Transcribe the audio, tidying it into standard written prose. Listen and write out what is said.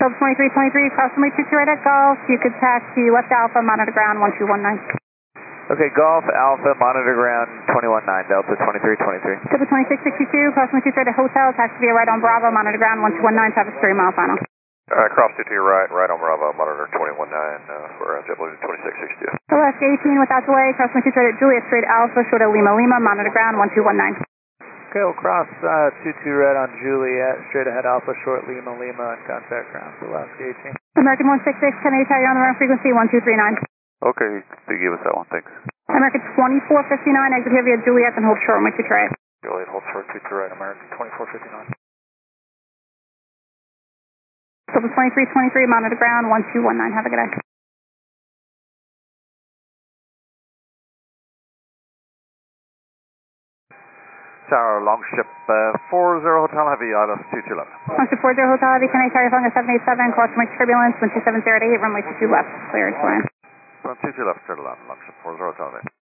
Phillips 2323, cross runway 22 right at Golf. You could taxi left Alpha, monitor ground 1219. Okay, Golf Alpha, monitor ground 219, Delta 2323. Phillips 2662, cross runway 23 right at Hotel, taxi via right on Bravo, monitor ground 1219, traffic 3 mile final. Cross 2 to your right, right on Bravo, monitor 219 for JetBlue 2662. Alaska 18 without delay, cross runway 23 right at Juliet, straight Alpha, short of Lima Lima, monitor ground 1219. Okay, we'll cross 22 right on Juliet, straight ahead Alpha, short Lima Lima, and contact ground for Alaska 18. American 166, Kennedy Tower, on the wrong frequency 1239. Okay, you give us that one, thanks. American 2459, exit here via Juliet, and hold short runway 23 right. Juliet, hold short 23 right, American 2459. Phillips 2323, monitor ground 1219, have a good day. Tower, Longship 40 Hotel Heavy, ILS 22 left. Longship 40 Hotel Heavy, Kennedy Tower, Tonga 787, cross runway turbulence, 12708, runway 22 left, cleared to land. 22 left, clear to land, Longship 40 Hotel Heavy.